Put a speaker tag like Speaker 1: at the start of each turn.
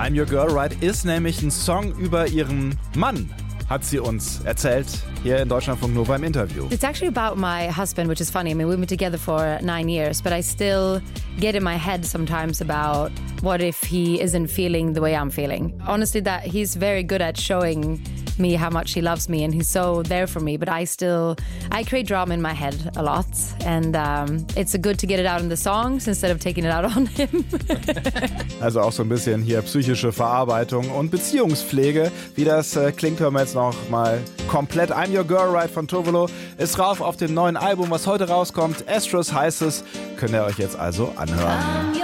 Speaker 1: I'm Your Girl Right ist nämlich ein Song über ihren Mann, hat sie uns erzählt, hier in Deutschlandfunk Nova im Interview.
Speaker 2: It's actually about my husband, which is funny. I mean, we've been together for 9 years, but I still get in my head sometimes about what if he isn't feeling the way I'm feeling. Honestly, that he's very good at showing me how much he loves me and he's so there for me, but I create drama in my head a lot, and it's good to get it out in the songs instead of taking it out on him.
Speaker 1: Also auch so ein bisschen hier psychische Verarbeitung und Beziehungspflege. Wie das klingt, hören wir jetzt noch mal komplett. I'm Your Girl Right von Tovolo ist rauf auf dem neuen Album, was heute rauskommt. Astros heißt es, könnt ihr euch jetzt also anhören.